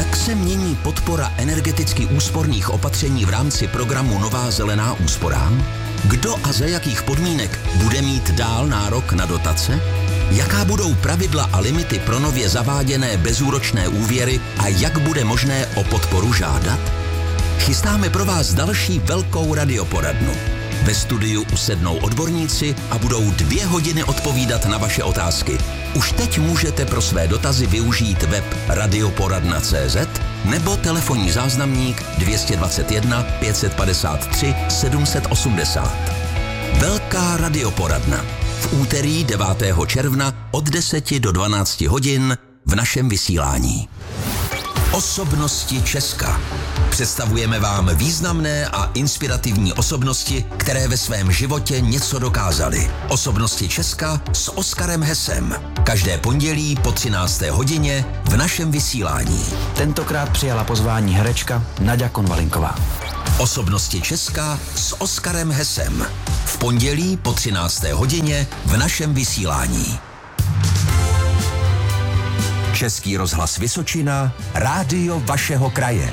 Jak se mění podpora energeticky úsporných opatření v rámci programu Nová zelená úsporám? Kdo a za jakých podmínek bude mít dál nárok na dotace? Jaká budou pravidla a limity pro nově zaváděné bezúročné úvěry a jak bude možné o podporu žádat? Chystáme pro vás další velkou radioporadnu. Ve studiu usednou odborníci a budou 2 hodiny odpovídat na vaše otázky. Už teď můžete pro své dotazy využít web radioporadna.cz nebo telefonní záznamník 221 553 780. Velká radioporadna. V úterý 9. června od 10 do 12 hodin v našem vysílání. Osobnosti Česka. Představujeme vám významné a inspirativní osobnosti, které ve svém životě něco dokázaly. Osobnosti Česka s Oskarem Hesem. Každé pondělí po 13. hodině v našem vysílání. Tentokrát přijala pozvání herečka Naďa Konvalinková. Osobnosti Česka s Oskarem Hesem. V pondělí po 13. hodině v našem vysílání. Český rozhlas Vysočina, rádio vašeho kraje.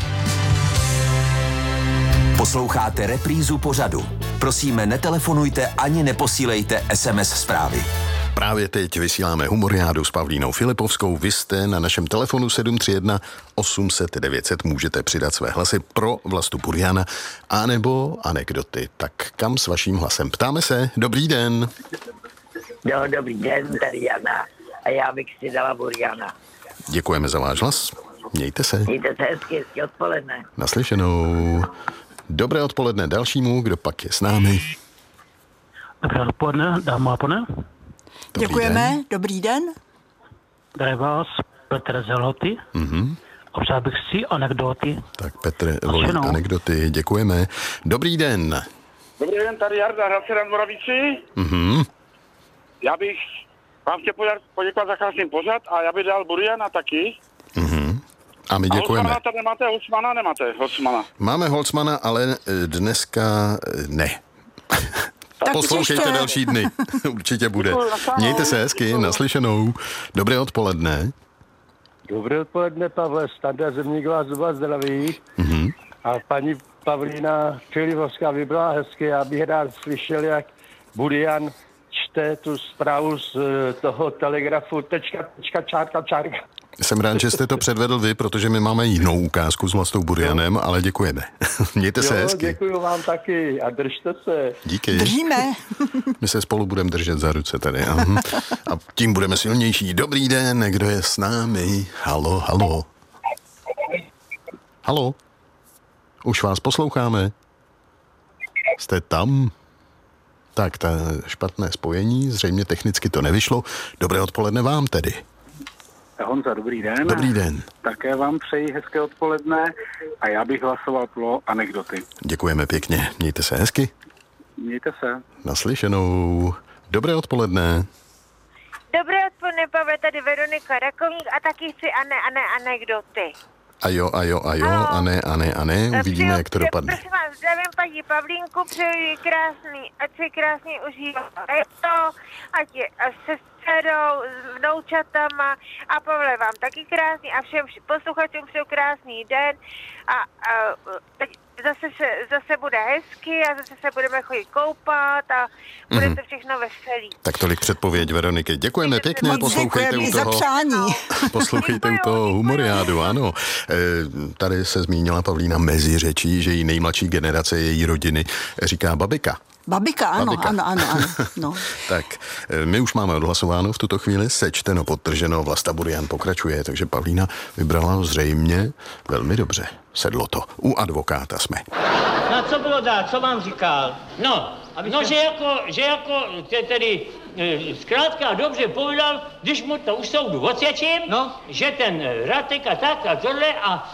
Posloucháte reprízu pořadu. Prosíme, netelefonujte ani neposílejte SMS zprávy. Právě teď vysíláme Humoriádu s Pavlínou Filipovskou. Vy jste na našem telefonu 731 800 900. Můžete přidat své hlasy pro Vlastu Buriana anebo anekdoty. Tak kam s vaším hlasem? Ptáme se. Dobrý den. No, dobrý den, tady Jana. A já bych si dala Buriana. Děkujeme za váš hlas. Mějte se. Mějte se hezky odpoledne. Naslyšenou. Dobré odpoledne dalšímu, kdo pak je s námi. Dobré odpoledne, dáma a pane. Děkujeme, dobrý den. Tady vás Petr Zeloty. A přál bych si anekdoty. Tak Petr volí anekdoty, děkujeme. Dobrý den. Dobrý den, tady Jarda, Hradce nad Moravici. Já bych vám chtěl poděkovat za krásný pořad a já bych dal Buriana taky. A my děkujeme. A tady máte Holcmana, nemáte Holcmana? Máme Holcmana, ale dneska ne. Poslouchejte další dny. Určitě bude. Mějte se hezky, naslyšenou. Dobré odpoledne. Dobré odpoledne, Pavle. Standa Zemník vás zdraví. A paní Pavlína Filipovská vybrala hezky. Já bych rád slyšel, jak Burian čte tu zprávu z toho telegrafu čárka. Jsem rád, že jste to předvedl vy, protože my máme jinou ukázku s Vlastou Burianem, ale děkujeme. Mějte se hezky. Děkuju vám taky a držte se. Díky. Držíme. My se spolu budeme držet za ruce tady. A tím budeme silnější. Dobrý den, kdo je s námi? Halo, halo. Halo. Už vás posloucháme. Jste tam? Tak, ta špatné spojení, zřejmě technicky to nevyšlo. Dobré odpoledne vám tedy. Honza, dobrý den. Dobrý den. Také vám přeji hezké odpoledne a já bych hlasoval pro anekdoty. Děkujeme pěkně. Mějte se hezky. Mějte se. Naslyšenou. Dobré odpoledne. Dobré odpoledne, Pavle, tady Veronika Rakovník a taky chci anekdoty. A jo, a ne, uvidíme, jak to dopadne. Prosím vás, zdravím paní Pavlínku, přeji krásný, ať se krásně užívá léto, ať je se dcerou, s vnoučatama a Pavle vám taky krásný a všem posluchačům přeju krásný den a teď zase bude hezky a zase se budeme chodit koupat a bude to všechno veselý. Tak tolik předpověď Veroniky. Děkujeme pěkně, poslouchejte u toho. Poslouchejte u toho Humoriádu, ano. Tady se zmínila Pavlína mezi řečí, že její nejmladší generace její rodiny říká babika. Babika, ano. No. Tak, my už máme odhlasováno v tuto chvíli, sečteno, podtrženo, Vlasta Burian pokračuje, takže Pavlína vybrala zřejmě velmi dobře. Sedlo to. U advokáta jsme. No co bylo dát, co vám říkal? No, že jako tedy zkrátka dobře povídal, když mu to u soudu odsvědčím, že ten Ratek a tak a tohle a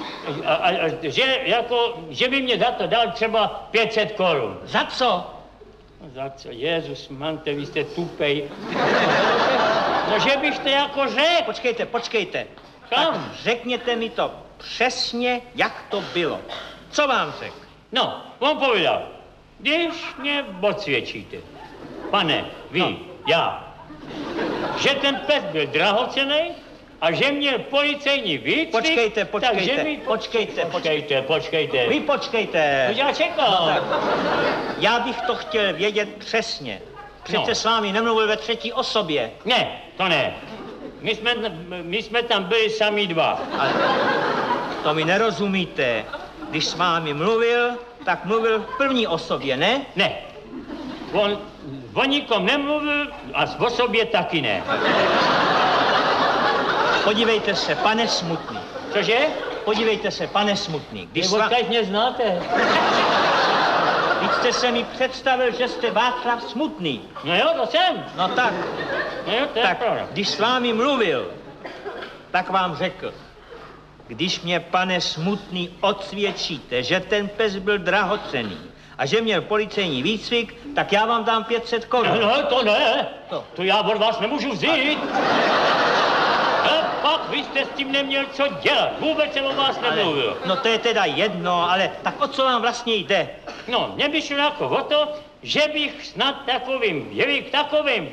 že by mě za to dal třeba 500 korun. Za co? Za co? Jezus, mante, vy jste tupej. No, že bych to jako řekl. Počkejte. Tak řekněte mi to přesně, jak to bylo. Co vám řekl? No, on povídal, když mě odsvědčíte, pane, vy, já, že ten pes byl drahocenný a že měl policejní výcvik... Počkejte. Vy počkejte. To já čekal. No, tak. Já bych to chtěl vědět přesně. Přece s vámi nemluvil ve třetí osobě. Ne, to ne. My jsme tam byli sami dva. Ale to mi nerozumíte. Když s vámi mluvil, tak mluvil v první osobě, ne? Ne. On o nikom nemluvil a o sobě taky ne. Podívejte se, pane Smutný. Cože? Podívejte se, pane Smutný. Když mě znáte. Když jste se mi představil, že jste Václav Smutný. No jo, to jsem. No tak. No jo, to je pravda. Když s vámi mluvil, tak vám řekl, když mě, pane Smutný, odsvědčíte, že ten pes byl drahocenný a že měl policejní výcvik, tak já vám dám 500 korun. No, to ne. To já od vás nemůžu vzít. Pak vy jste s tím neměl co dělat. Vůbec jsem o vás nemluvil. No to je teda jedno, ale tak o co vám vlastně jde? No, mě by šlo jako o to, že bych snad takovým